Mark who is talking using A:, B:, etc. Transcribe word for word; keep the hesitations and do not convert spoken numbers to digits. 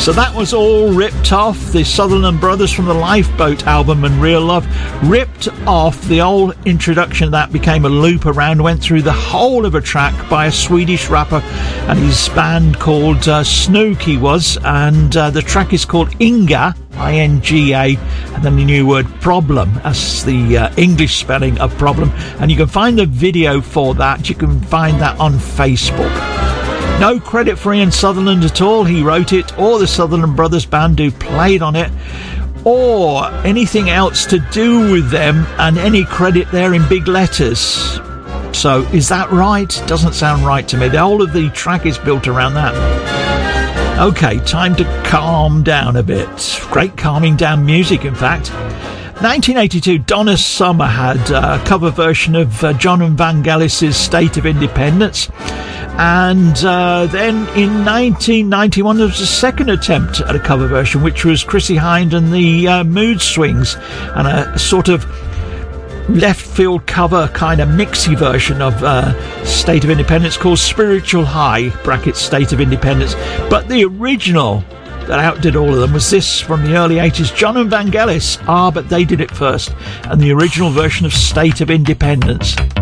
A: So that was all ripped off. The Sutherland Brothers from the Lifeboat album and Real Love ripped off the old introduction of that, became a loop around, went through the whole of a track by a Swedish rapper and his band called uh, Snook he was, and uh, the track is called Inga, I N G A, and then the new word problem. That's the uh, English spelling of problem, and you can find the video for that. You can find that on Facebook. No credit for Ian Sutherland at all. He wrote it, or the Sutherland Brothers band who played on it, or anything else to do with them, and any credit there in big letters. So is that right? Doesn't sound right to me. The whole of the track is built around that. Okay, time to calm down a bit. Great calming down music, in fact. nineteen eighty-two, Donna Summer had a cover version of uh, John Vangelis's State of Independence. And uh, then in nineteen ninety-one, there was a second attempt at a cover version, which was Chrissie Hynde and the uh, Mood Swings, and a sort of left field cover kind of mixy version of uh, State of Independence called Spiritual High, brackets State of Independence. But the original that outdid all of them was this from the early eighties, John and Vangelis. Ah, but they did it first, and the original version of State of Independence.